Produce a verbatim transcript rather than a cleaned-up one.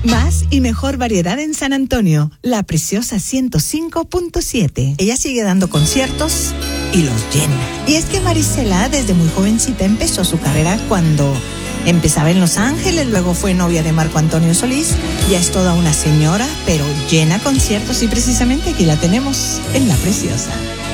Más y mejor variedad en San Antonio, La Preciosa ciento cinco punto siete. Ella sigue dando conciertos y los llena. Y es que Marisela desde muy jovencita empezó su carrera cuando empezaba en Los Ángeles, luego fue novia de Marco Antonio Solís. Ya es toda una señora, pero llena conciertos y precisamente aquí la tenemos en La Preciosa.